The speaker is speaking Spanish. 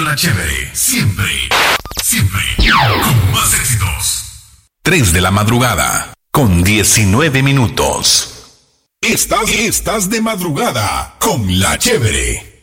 La Chévere, siempre, siempre, con más éxitos. 3 de la madrugada, con 19 minutos. Estás de madrugada con La Chévere.